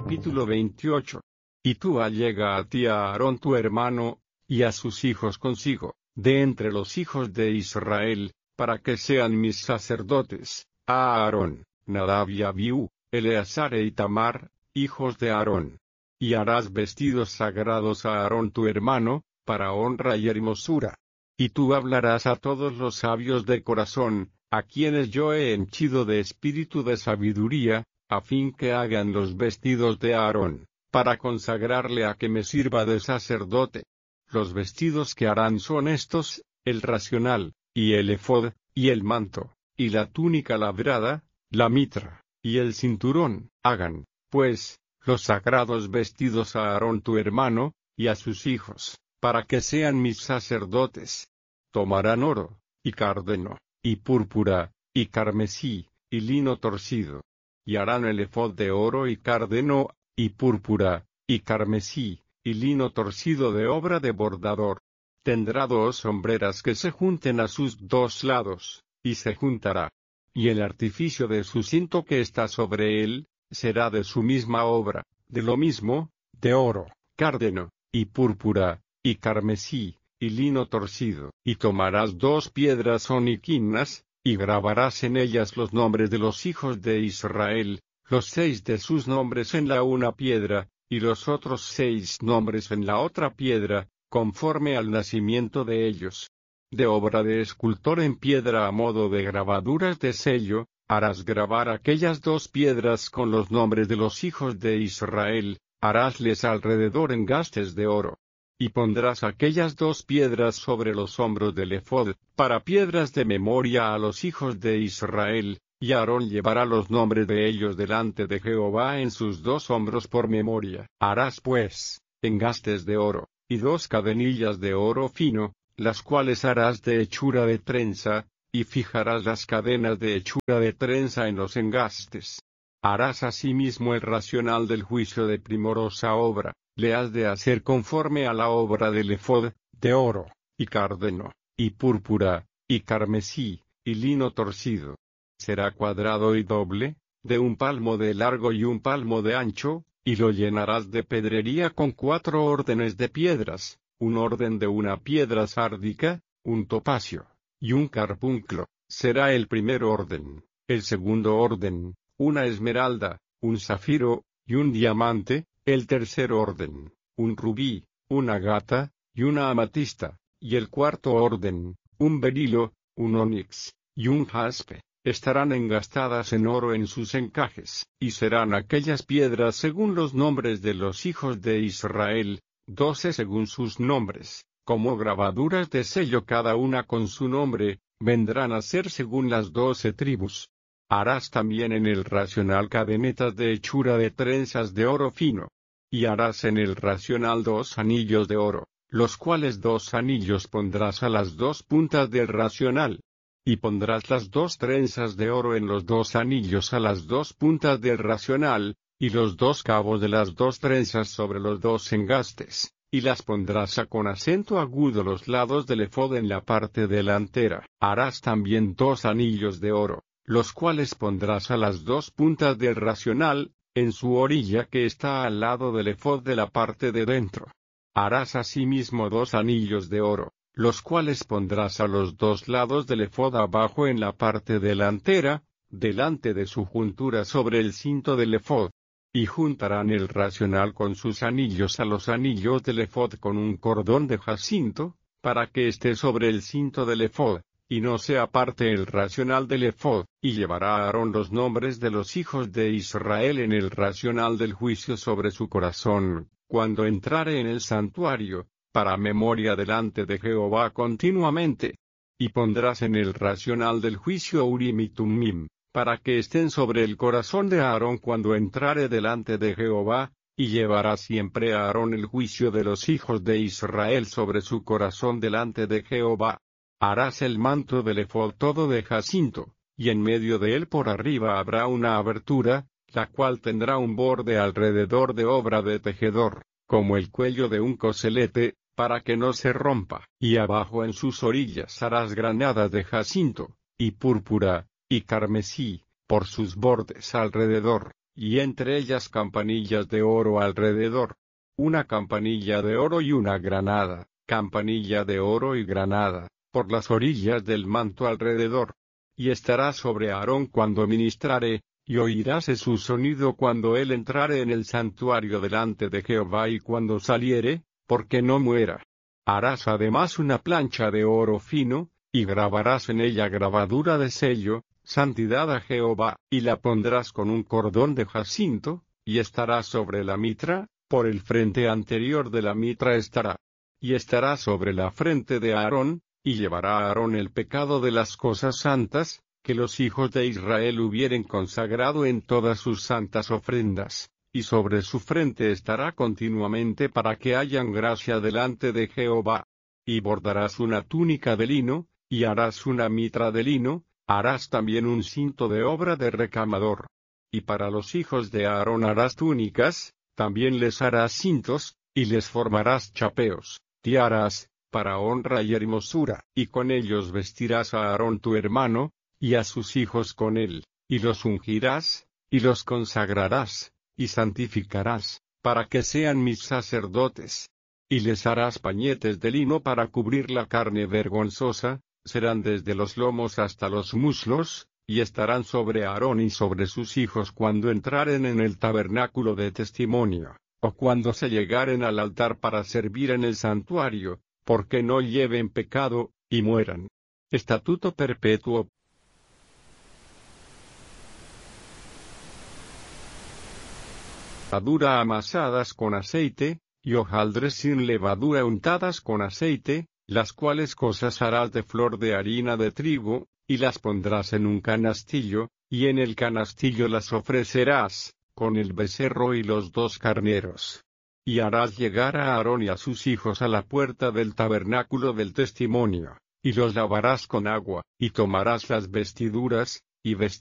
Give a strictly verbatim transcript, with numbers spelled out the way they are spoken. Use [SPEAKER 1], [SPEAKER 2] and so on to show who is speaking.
[SPEAKER 1] Capítulo veintiocho. Y tú allega a ti a Aarón tu hermano, y a sus hijos consigo, de entre los hijos de Israel, para que sean mis sacerdotes, a Aarón, Nadab y Abiú, Eleazar e Itamar, hijos de Aarón. Y harás vestidos sagrados a Aarón tu hermano, para honra y hermosura. Y tú hablarás a todos los sabios de corazón, a quienes yo he henchido de espíritu de sabiduría, a fin que hagan los vestidos de Aarón, para consagrarle a que me sirva de sacerdote. Los vestidos que harán son estos: el racional, y el efod, y el manto, y la túnica labrada, la mitra, y el cinturón. Hagan, pues, los sagrados vestidos a Aarón tu hermano, y a sus hijos, para que sean mis sacerdotes. Tomarán oro, y cárdeno, y púrpura, y carmesí, y lino torcido. Y harán el efod de oro y cárdeno, y púrpura, y carmesí, y lino torcido de obra de bordador. Tendrá dos sombreras que se junten a sus dos lados, y se juntará. Y el artificio de su cinto que está sobre él, será de su misma obra, de lo mismo, de oro, cárdeno, y púrpura, y carmesí, y lino torcido. Y tomarás dos piedras oniquinas, y grabarás en ellas los nombres de los hijos de Israel, los seis de sus nombres en la una piedra, y los otros seis nombres en la otra piedra, conforme al nacimiento de ellos. De obra de escultor en piedra a modo de grabaduras de sello, harás grabar aquellas dos piedras con los nombres de los hijos de Israel, harásles alrededor engastes de oro. Y pondrás aquellas dos piedras sobre los hombros del efod, para piedras de memoria a los hijos de Israel, y Aarón llevará los nombres de ellos delante de Jehová en sus dos hombros por memoria. Harás pues, engastes de oro, y dos cadenillas de oro fino, las cuales harás de hechura de trenza, y fijarás las cadenas de hechura de trenza en los engastes. Harás asimismo el racional del juicio de primorosa obra. Le has de hacer conforme a la obra del efod, de oro, y cárdeno, y púrpura, y carmesí, y lino torcido. Será cuadrado y doble, de un palmo de largo y un palmo de ancho, y lo llenarás de pedrería con cuatro órdenes de piedras, un orden de una piedra sárdica, un topacio, y un carbunclo. Será el primer orden. El segundo orden, una esmeralda, un zafiro, y un diamante. El tercer orden, un rubí, una agata, y una amatista. Y el cuarto orden, un berilo, un onix, y un jaspe. Estarán engastadas en oro en sus encajes, y serán aquellas piedras según los nombres de los hijos de Israel, doce según sus nombres, como grabaduras de sello cada una con su nombre, vendrán a ser según las doce tribus. Harás también en el racional cadenetas de hechura de trenzas de oro fino. Y harás en el racional dos anillos de oro, los cuales dos anillos pondrás a las dos puntas del racional. Y pondrás las dos trenzas de oro en los dos anillos a las dos puntas del racional, y los dos cabos de las dos trenzas sobre los dos engastes, y las pondrás a con acento agudo los lados del efod en la parte delantera. Harás también dos anillos de oro, los cuales pondrás a las dos puntas del racional, en su orilla que está al lado del efod de la parte de dentro. Harás asimismo dos anillos de oro, los cuales pondrás a los dos lados del efod abajo en la parte delantera, delante de su juntura sobre el cinto del efod. Y juntarán el racional con sus anillos a los anillos del efod con un cordón de jacinto, para que esté sobre el cinto del efod, y no se aparte el racional del efod. Y llevará a Aarón los nombres de los hijos de Israel en el racional del juicio sobre su corazón, cuando entrare en el santuario, para memoria delante de Jehová continuamente. Y pondrás en el racional del juicio Urim y Tumim, para que estén sobre el corazón de Aarón cuando entrare delante de Jehová, y llevará siempre a Aarón el juicio de los hijos de Israel sobre su corazón delante de Jehová. Harás el manto del efod todo de jacinto, y en medio de él por arriba habrá una abertura, la cual tendrá un borde alrededor de obra de tejedor, como el cuello de un coselete, para que no se rompa. Y abajo en sus orillas harás granadas de jacinto, y púrpura, y carmesí, por sus bordes alrededor. y entre ellas campanillas de oro alrededor. Una campanilla de oro y una granada, campanilla de oro y granada, por las orillas del manto alrededor. Y estará sobre Aarón cuando ministrare, y oiráse su sonido cuando él entrare en el santuario delante de Jehová y cuando saliere, porque no muera. Harás además una plancha de oro fino, y grabarás en ella grabadura de sello, santidad a Jehová, y la pondrás con un cordón de jacinto, y estará sobre la mitra, por el frente anterior de la mitra estará. Y estará sobre la frente de Aarón, y llevará a Aarón el pecado de las cosas santas, que los hijos de Israel hubieren consagrado en todas sus santas ofrendas, y sobre su frente estará continuamente para que hayan gracia delante de Jehová. Y bordarás una túnica de lino, y harás una mitra de lino, harás también un cinto de obra de recamador. Y para los hijos de Aarón harás túnicas, también les harás cintos, y les formarás chapeos, tiaras, para honra y hermosura, y con ellos vestirás a Aarón tu hermano, y a sus hijos con él, y los ungirás, y los consagrarás, y santificarás, para que sean mis sacerdotes. Y les harás pañetes de lino para cubrir la carne vergonzosa, serán desde los lomos hasta los muslos, y estarán sobre Aarón y sobre sus hijos cuando entraren en el tabernáculo de testimonio, o cuando se llegaren al altar para servir en el santuario, porque no lleven pecado, y mueran. Estatuto perpetuo. Levadura amasadas con aceite, y hojaldres sin levadura untadas con aceite, las cuales cosas harás de flor de harina de trigo, y las pondrás en un canastillo, y en el canastillo las ofrecerás, con el becerro y los dos carneros. Y harás llegar a Aarón y a sus hijos a la puerta del tabernáculo del testimonio, y los lavarás con agua, y tomarás las vestiduras, y vestirás